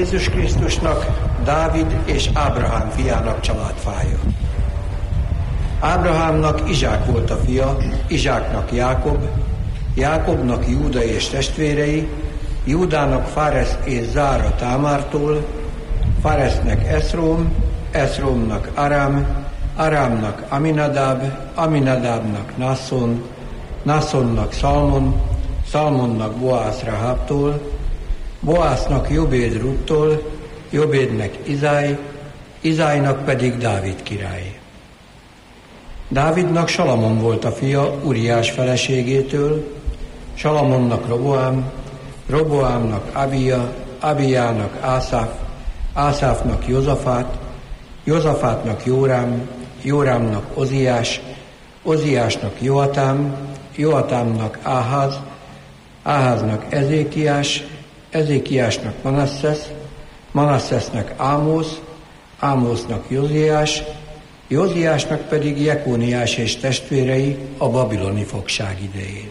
Jézus Krisztusnak Dávid és Ábrahám fiának családfája. Ábrahámnak Izsák volt a fia, Izsáknak Jákob, Jákobnak Júda és testvérei, Júdának Fáresz és Zára Támártól, Fáresznek Eszróm, Eszrómnak Arám, Arámnak Aminadab, Aminadabnak Nászon, Nászonnak Szalmon, Szalmonnak Boász Rahábtól, Boásznak Jobéd Ruttól, Jobédnek Izáj, Izájnak pedig Dávid király. Dávidnak Salamon volt a fia Uriás feleségétől, Salamonnak Roboám, Roboámnak Abija, Abijának Ászáf, Ászáfnak Jozafát, Jozafátnak Jórám, Jórámnak Oziás, Oziásnak Joatám, Joatámnak Áház, Áháznak Ezékiás, Ezékiásnak Manasszesz, Manasszesznek Ámosz, Ámosznak Józiás, Józiásnak pedig Jekóniás és testvérei a babiloni fogság idején.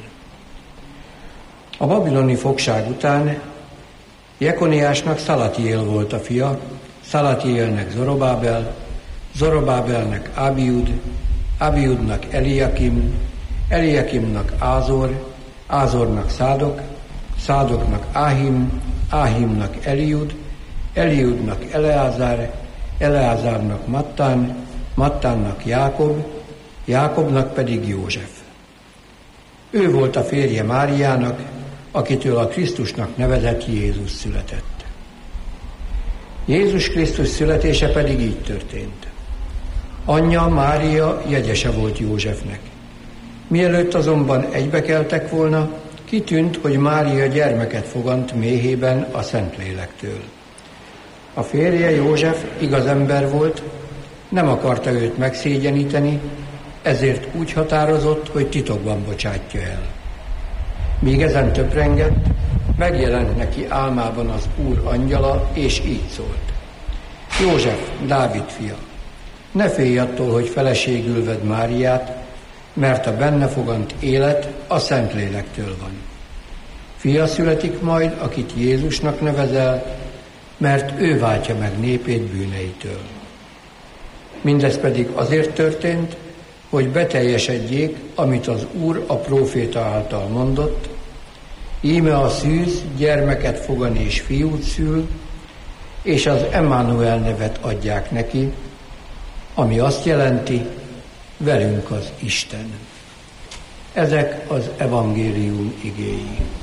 A babiloni fogság után Jekoniásnak Szalatiél volt a fia, Szalatiélnek Zorobábel, Zorobábelnek Ábiud, Ábiudnak Eliakim, Eliakimnak Ázor, Ázornak Szádok, Szádoknak Áhim, Áhimnak Eliud, Eliudnak Eleázár, Eleázárnak Mattán, Mattánnak Jákob, Jákobnak pedig József. Ő volt a férje Máriának, akitől a Krisztusnak nevezett Jézus született. Jézus Krisztus születése pedig így történt. Anyja Mária jegyese volt Józsefnek. Mielőtt azonban egybekeltek volna, kitűnt, hogy Mária gyermeket fogant méhében a Szentlélektől. A férje József igaz ember volt, nem akarta őt megszégyeníteni, ezért úgy határozott, hogy titokban bocsátja el. Míg ezen töprengett, megjelent neki álmában az Úr angyala, és így szólt. József, Dávid fia, ne félj attól, hogy feleségül vedd Máriát, mert a benne fogant élet a Szentlélektől van. Fia születik majd, akit Jézusnak nevezel, mert ő váltja meg népét bűneitől. Mindez pedig azért történt, hogy beteljesedjék, amit az Úr a próféta által mondott, íme a szűz gyermeket fogan és fiút szül, és az Emmanuel nevet adják neki, ami azt jelenti, velünk az Isten. Ezek az evangélium igéi.